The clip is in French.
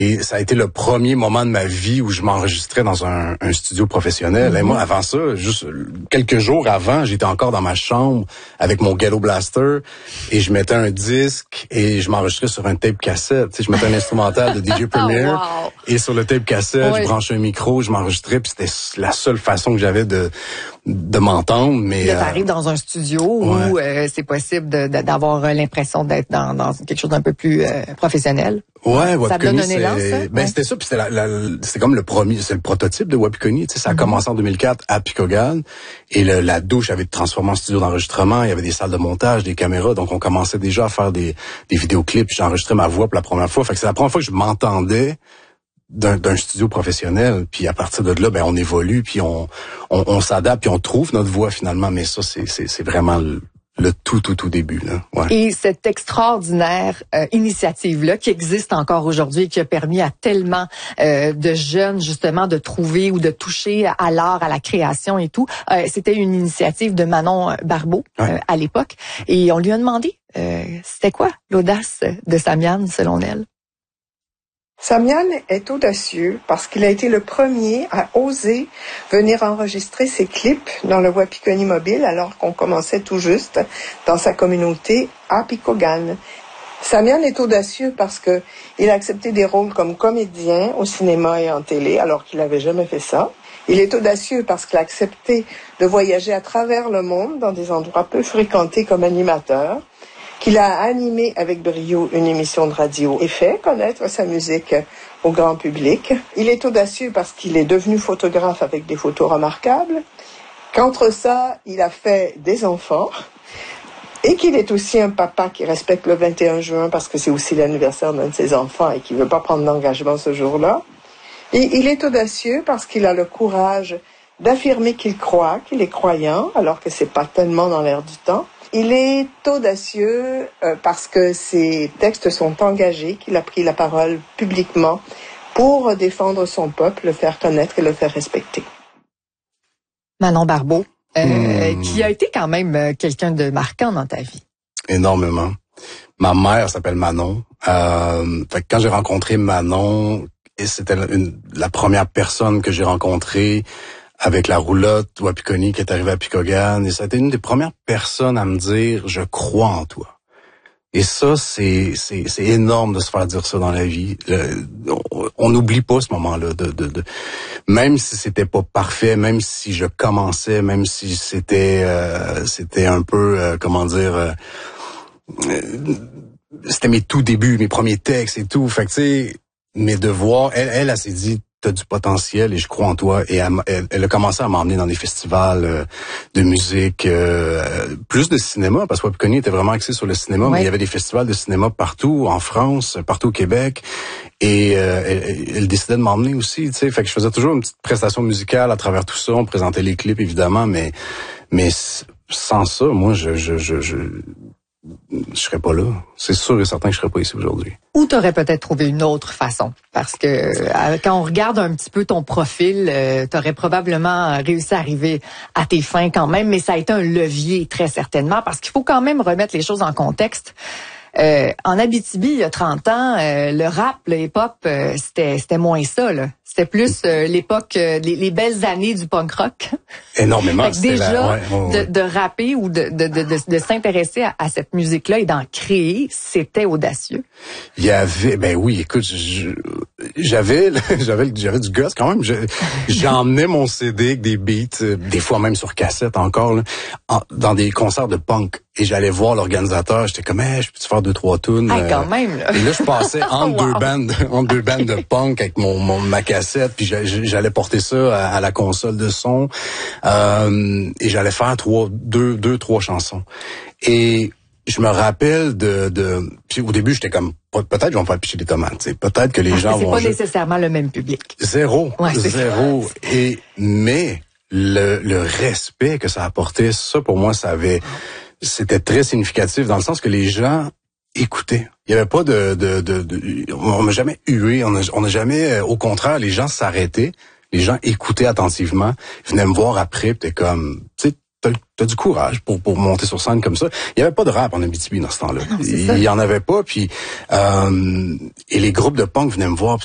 Et ça a été le premier moment de ma vie où je m'enregistrais dans un studio professionnel. Et moi, avant ça, juste quelques jours avant, j'étais encore dans ma chambre avec mon Ghetto Blaster et je mettais un disque et je m'enregistrais sur un tape cassette. Tu sais, je mettais un instrumental de DJ Premier et sur le tape cassette, je branchais un micro, je m'enregistrais, puis c'était la seule façon que j'avais de m'entendre. Mais là, t'arrives dans un studio où c'est possible d'avoir l'impression d'être dans quelque chose d'un peu plus professionnel. Ouais, ça donne un élan, ça? Ben, c'était ça, puis c'était comme c'est le prototype de Wapikoni. Tu sais, ça a commencé en 2004 à Picogan, et la douche avait été transformée en studio d'enregistrement. Il y avait des salles de montage, des caméras, donc on commençait déjà à faire des vidéoclips. J'ai enregistré ma voix pour la première fois. Fait que c'est la première fois que je m'entendais d'un studio professionnel. Puis à partir de là, ben on évolue, puis on s'adapte, puis on trouve notre voix finalement. Mais ça, c'est vraiment le tout début, là. Ouais. Et cette extraordinaire initiative-là qui existe encore aujourd'hui et qui a permis à tellement de jeunes, justement, de trouver ou de toucher à l'art, à la création et tout, c'était une initiative de Manon Barbeau à l'époque. Et on lui a demandé, c'était quoi l'audace de Samian, selon elle? Samian est audacieux parce qu'il a été le premier à oser venir enregistrer ses clips dans le Wapikoni Mobile alors qu'on commençait tout juste dans sa communauté à Picogan. Samian est audacieux parce que il a accepté des rôles comme comédien au cinéma et en télé alors qu'il n'avait jamais fait ça. Il est audacieux parce qu'il a accepté de voyager à travers le monde dans des endroits peu fréquentés comme animateur, qu'il a animé avec brio une émission de radio et fait connaître sa musique au grand public. Il est audacieux parce qu'il est devenu photographe avec des photos remarquables, qu'entre ça, il a fait des enfants, et qu'il est aussi un papa qui respecte le 21 juin parce que c'est aussi l'anniversaire d'un de ses enfants et qui ne veut pas prendre d'engagement ce jour-là. Et il est audacieux parce qu'il a le courage d'affirmer qu'il croit, qu'il est croyant, alors que c'est pas tellement dans l'air du temps. Il est audacieux parce que ses textes sont engagés, qu'il a pris la parole publiquement pour défendre son peuple, le faire connaître et le faire respecter. Manon Barbeau, qui a été quand même quelqu'un de marquant dans ta vie. Énormément. Ma mère s'appelle Manon. Fait que quand j'ai rencontré Manon, et c'était la première personne que j'ai rencontrée avec la roulotte Wapikoni qui est arrivée à Picogan, et ça a été une des premières personnes à me dire « je crois en toi ». Et ça, c'est énorme de se faire dire ça dans la vie. On n'oublie pas ce moment-là. Même si c'était pas parfait, même si je commençais, même si c'était un peu, c'était mes tout débuts, mes premiers textes et tout. Fait que tu sais, mes devoirs, elle s'est dit, t'as du potentiel et je crois en toi. Et elle a commencé à m'emmener dans des festivals de musique, plus de cinéma, parce que Wapikoni était vraiment axé sur le cinéma, mais il y avait des festivals de cinéma partout, en France, partout au Québec. Et elle décidait de m'emmener aussi, tu sais. Fait que je faisais toujours une petite prestation musicale à travers tout ça. On présentait les clips, évidemment, mais sans ça, moi, je serais pas là. C'est sûr et certain que je serais pas ici aujourd'hui. Ou t'aurais peut-être trouvé une autre façon. Parce que quand on regarde un petit peu ton profil, t'aurais probablement réussi à arriver à tes fins quand même, mais ça a été un levier très certainement, parce qu'il faut quand même remettre les choses en contexte. En Abitibi, il y a 30 ans, le rap, le hip-hop, c'était moins ça, là. C'était plus l'époque, les belles années du punk rock. Énormément. Fait que déjà, de rapper ou de s'intéresser à cette musique-là et d'en créer, c'était audacieux. Il y avait, ben oui, écoute, j'avais du gosse quand même. J'emmenais mon CD avec des beats, des fois même sur cassette encore, là, dans des concerts de punk. Et j'allais voir l'organisateur, j'étais comme, je peux-tu faire 2-3 tunes? Quand même, là. Et là, je passais entre deux bandes de punk avec ma cassette, puis j'allais porter ça à la console de son, et j'allais faire 2-3 chansons. Et je me rappelle puis au début, j'étais comme, peut-être qu'ils vont me faire picher des tomates, tu sais. Peut-être que les gens vont... C'est pas nécessairement le même public. Zéro. Mais le respect que ça apportait, ça, pour moi, c'était très significatif dans le sens que les gens écoutaient. Il y avait pas on n'a jamais hué, on n'a jamais, au contraire, les gens s'arrêtaient, les gens écoutaient attentivement, venaient me voir après, pis t'es comme, tu sais, t'as du courage pour monter sur scène comme ça. Il y avait pas de rap en Abitibi dans ce temps-là. Il y en avait pas, puis et les groupes de punk venaient me voir.